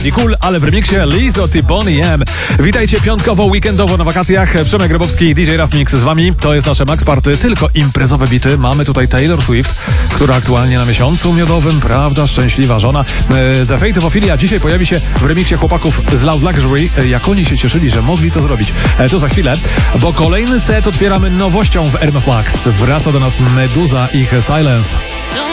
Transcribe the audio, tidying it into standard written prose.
Cool, ale w remiksie Lizzo i Bonnie M. Witajcie piątkowo, weekendowo na wakacjach. Przemek Grabowski i DJ Raf Mix z wami. To jest nasze Max Party, tylko imprezowe bity. Mamy tutaj Taylor Swift, która aktualnie na miesiącu miodowym, prawda, szczęśliwa żona. The Fate of Ophelia dzisiaj pojawi się w remiksie chłopaków z Loud Luxury. Jak oni się cieszyli, że mogli to zrobić. To za chwilę, bo kolejny set otwieramy nowością w RMF Max. Wraca do nas Meduza i ich Silence.